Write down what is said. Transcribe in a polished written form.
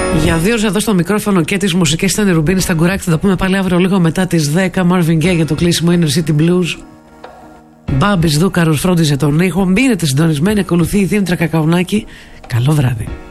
Για 2 ώρες εδώ στο μικρόφωνο και τις μουσικές ήταν η Ρουμπίνη στα Γκουράκη. Θα τα πούμε πάλι αύριο λίγο μετά τις 10. Marvin Gaye για το κλείσιμο Inner City Blues. Μπάμπης Δούκαρος φρόντιζε τον ήχο. Μείνετε συντονισμένοι. Ακολουθεί η Δήμητρα Κακαουνάκη. Καλό βράδυ.